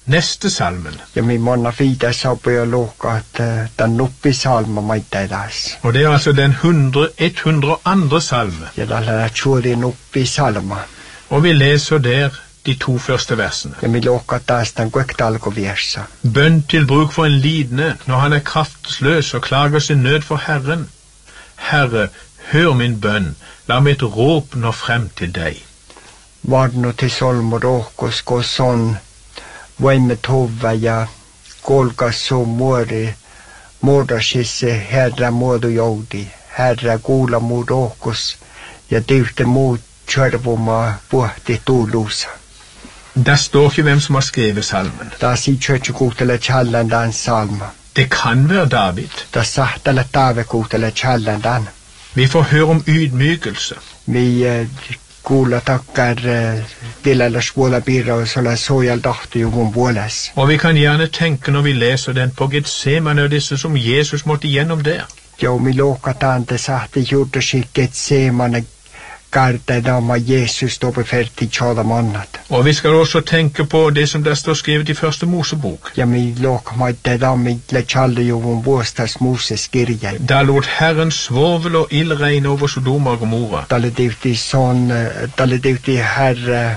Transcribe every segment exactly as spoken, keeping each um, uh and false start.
Neste salmen. Ja mi monna fida sabu ja luoka, että tämän nuppi salma maita edas. Og det er altså den hundre, ett hundre og andre salme. Ja tällä tjuuri nuppi salma. Og vi leser der de to første versene. Ja mi luoka taas tämän kuekta alkuviessa. Bønn til bruk for en lidende når han er kraftløs og klager sin nød for Herren. Herre, hør min bønn, la mitt råp nå frem til deg. Varno til solmo rohkos, ko son voimme tova ja kolkas so muori muodosisse herra muodu joudi. Herra kuula muu rohkos ja tyhte muu tjörvuma puhti tuulusa. Der står ikke hvem som har skrevet salmen. Da si tjörtju kuutele tjallandan salma. Det kan være David. Da sahtele taave kuutele tjallandan. Vi får høre om ydmykelse. Vi eh, kuulla takkar eh, tilalla svuola pirra og sola sojal tahtu juvun puoles. Og vi kan gjerne tenke når vi leser den på Getsemane og disse som Jesus måtte gjennom der. Jo, mi loukataan te sahti juurtasi Getsemane karta dama Jesus topi ferti tjala mannat. Og vi skal også tenke på det som der står skrevet i første Mosebok. Ja mi loukamaite dami le tjallu juvun vuostas Moses kirjai. Da lot Herren svovel og ild regne over Sodoma og Gomorra. Dalle divti son, dalle divti herre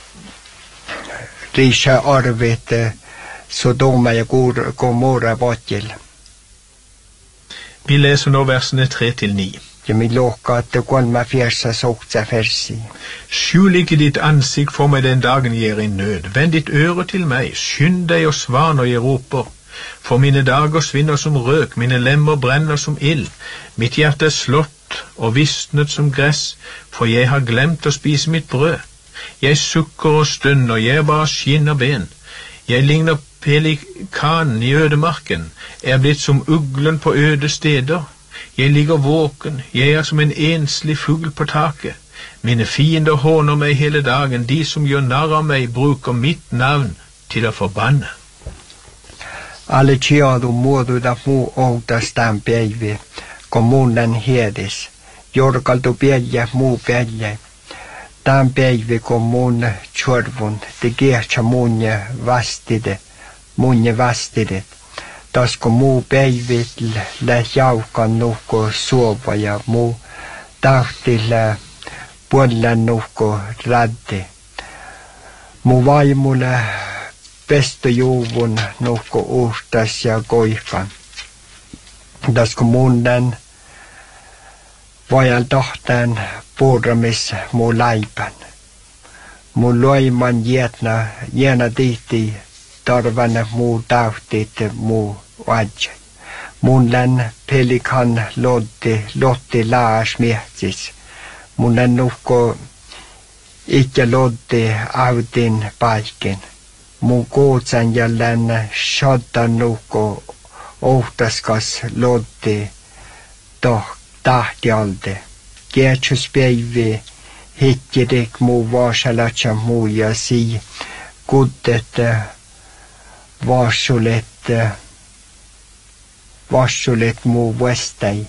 risha arvet Sodoma ja Gomorra vatjel. Vi leser nå versene tre til ni. Ja mi louka, että kolme fjersa soktsa fersi. Skjul ikke ditt ansikt for meg den dagen jeg er i nød. Vend ditt øre til meg, skynd deg og svar når jeg roper. For mine dager svinner som røk, mine lemmer brenner som ild. Mitt hjerte er slått og visnet som gress, for jeg har glemt å spise mitt brød. Jeg sukker og stønner, jeg er bare skinn og ben. Jeg ligner pelikanen i ødemarken, er blitt som uglen på øde steder. Jeg ligger våken, jeg er som en enslig fugl på taket. Mine fiender håner meg hele dagen, de som gjør narr av meg bruker mitt navn til å forbanne. Alle tjadu muodu da muu outas tämän päivi, kun munnen hiedis. Jorkaltu pielje muu pielje. Tämän päivi, kun mun tjorvun, te kehtsä munje vastide, munje vastide. Tasko muu päivit lä jaukan nuhko suova ja muu tahtilla puolella nuhko radde. Muu vaimulle pestojuuvun nuhko uhtas ja koikan. Tasko munnen vajal tahtan puuramis muu laipan. Muu loiman jätna, jäna tihti tarvana muu tahtit muu vajja. Mun län pelikan lotti, lotti laas miehtis. Mun län nuhko ikke lotti autin paikin. Mun kootsan ja län shaddan nuhko ohtaskas lotti toh tahtialde. Kietsus päivi hittidik muu vaasalatsa muu ja si kuddet vaasulet vaasulet muu vestai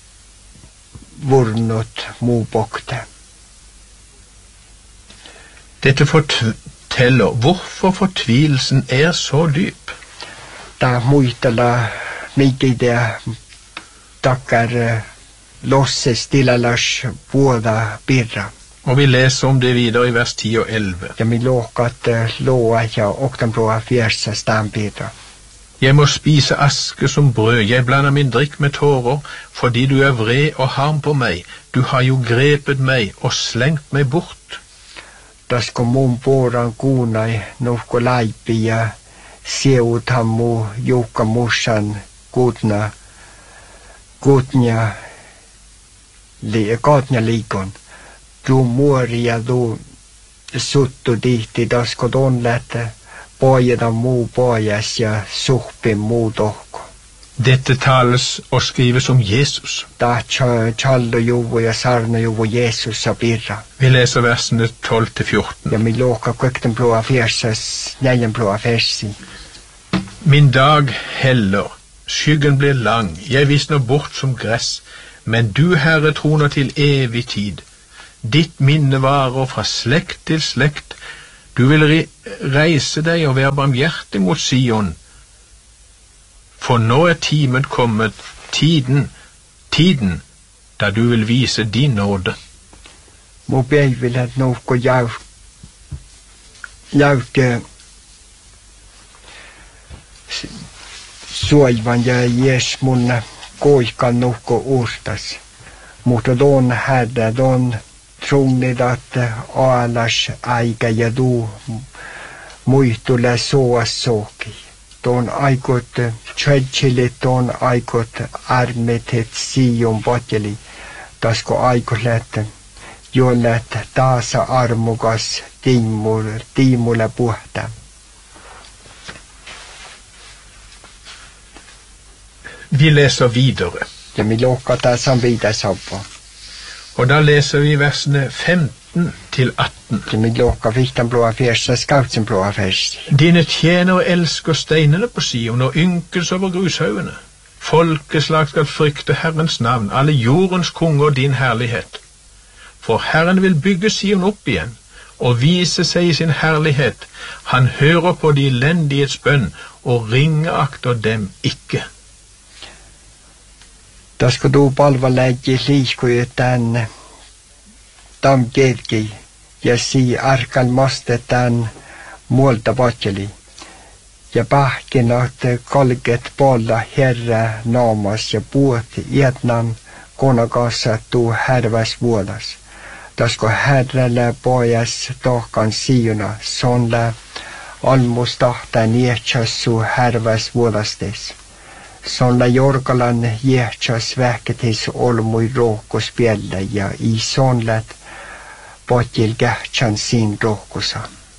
vurnut muu pokte. Dette forteller hvorfor fortvilelsen er så dyp. Ta muistella mikide takkar losses tilalas vuoda pirra. Og vi leser om det videre i vers ti og elleve. Ja mi loukat loa ja oktanproa fjersa stampirra. Jeg må spise aske som brød, jeg blander min drikk med tårer, fordi du er vred og harm på meg. Du har jo grepet meg og slengt meg bort. Tasko mun puoran kuunai nuhko laipi ja seutan mu jukka mussan kutna kutnya li katnya liikon. Du muori ja du suttu tihti tasko ton lähte pojeda muu pojas ja suhpi muu tohko. Dette tales og skrives om Jesus. Ta challo juvu ja sarno juvu Jesus sa pirra. Vi leser versene tolv til fjorten. Ja mi louka kvekten plua fjersas, nejen plua fersi. Min dag heller, skyggen blir lang, jeg visner bort som gress, men du, Herre, troner til evig tid. Ditt minne varer fra slekt til slekt, du Du vil reise deg og være barmhjertig mot Sion, for nå er timen kommet, tiden, tiden, da du vil vise din nåde. Må beivel at noe jauk, jauke suoivan ja jes mun koikan noe uustas. Mutta don härda, don trungnid att alas aika ja du muistule soas soki. Don aikot tšetšilit, don aikot armetet Sion potjeli, tasko aikot jollet taasa armukas tiimul, tiimule puhta. Vi leser videre. Ja vi lukker det som videre på. Og da leser vi versene femten til atten. Ja vi lukker vikten blå fjerst og skautsen blå fjerst. Dine tjenere elsker steinene på Sion og ynkes over grushaugene. Folkeslag skal frykte Herrens navn, alle jordens konger din herlighet. For Herren vil bygge Sion opp igjen og vise seg i sin herlighet. Han hører på de elendighets bønn og ringeakter dem ikke. Da skal du palvelegge liikoja tän tam kerki ja si arkal maste tän muolta vatseli. Ja pähkinat kalket palla herra naamas ja puot ietnan konakassa tuu härväs vuodas. Tasko herrelle pojas tohkan siuna sonle almus tahta nietsas su härväs vuodastes. Sonla jorkalan jähtsas vähketis olmui rohkospjällä ja i sonlet potjil kähtsän sin rohkosa.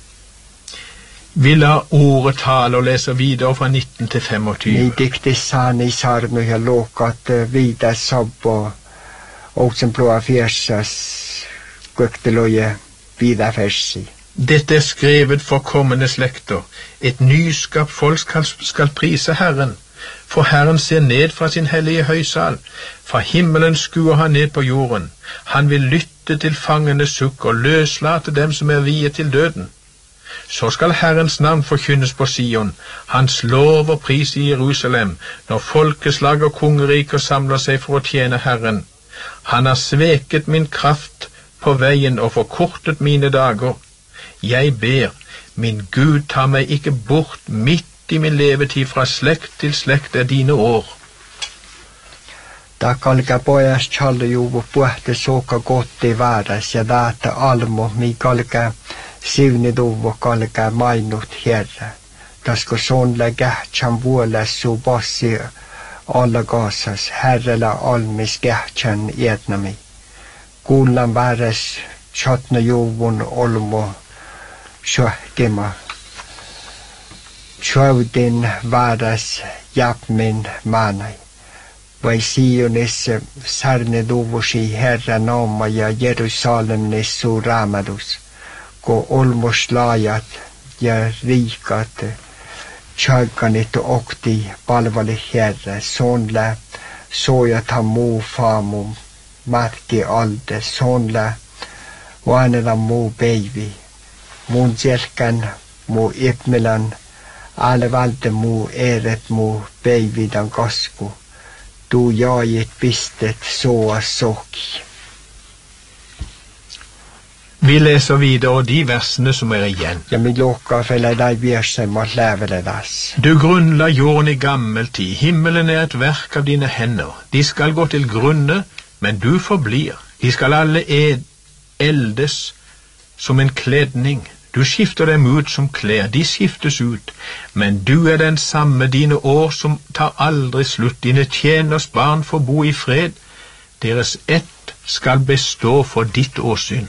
Vi lar ordet tale og leser videre fra nitten til femogtyve. Ni diktis sani sarnu ja lokat vidare sabbo outsen blåa fjersas kökteloje vidare fersi. Dette er skrevet for kommende slekter. Et nyskapt folk skal, skal prise Herren. For Herren ser ned fra sin hellige høysal. Fra himmelen skuer han ned på jorden. Han vil lytte til fangenes sukk og løslate dem som er viet til døden. Så skal Herrens navn forkynnes på Sion, hans lov og pris i Jerusalem, når folkeslag og kongeriker samler seg for å tjene Herren. Han har sveket min kraft på veien og forkortet mine dager. Jeg ber, min Gud, ta meg ikke bort midt i min levetid, fra slekt til slekt er dine år. Da kalka pojas tjallujuvu puhte soka kotti vääräs ja daata almo mi kalka sivniduvu kalka mainut herra. Tasko sonle kähtsän vuoles su passi alla kaasas herrela almis kähtsän ietnami. Kuullan vääräs tjatnajuvun olmo sjöhkema. Tjövdin vääräs jäpmin maanai. Vai Sionissa sarneduvusi Herra naama ja Jerusalemnis su raamadus, ko olmos laajat ja riikat tjaikanit okti palvali Herra, sonle soojathan muu faamum, märki alde, sonle vaanela muu peivi, mun selkän muu ipmelan, alle valde muu eret muu peividan kasku. Du jaget pistet så soki. Vi leser videre de versene som er igjen. Ja mi lukka felle dei vierse mot levele das. Du grunnla jorden i gammel tid. Himmelen er et verk av dine hender. De skal gå til grunne, men du forblir. De skal alle ed eldes som en kledning. Du skifter dem ut som klær, de skiftes ut, men du er den samme, dine år som tar aldri slutt, dine tjeners barn får bo i fred, deres ett skal bestå for ditt åsyn.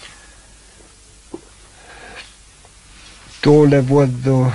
Dole vuodu,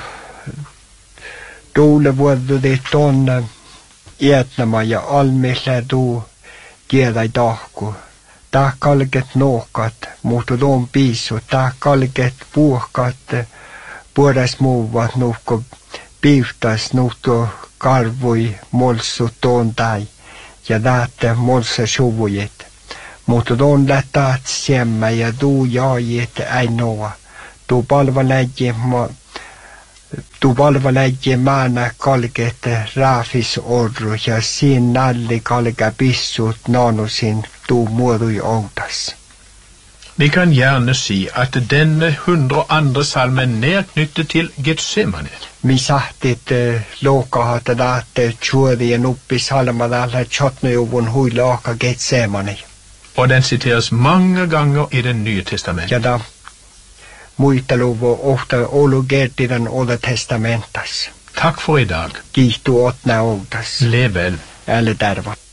dole vuodu ditt on ietnama ja almille du kiedai tahku. Tää kalket nookat, mutta tuon piisu, tää kalket puhkat, puodas muuvat nuhko piiftas nuhto karvui molsu tuon tai, ja tähtä molsa suvujet. Mutta tuon lähtaat siemmä ja tuu jaajit ei noa, Tu palvaläji ma tu palvaläji maana kalget raafisorru ja siin nalli kalga pissut nanusin tu muodui outas. Vi kan gjerne si at denne hundre andre salmen er knyttet til Getsemane. Mi sahtit uh, lokahat laatte tjuodien uppi salmadalla tjotnejuvun huilaaka Getsemane. Og den siteres mange ganger i Det nye testamentet. Ja da muisteluvu ofta olu gertidan Oda testamentas. Takk for i dag. Kiitu otna outas. Lev vel. Älä tarvat.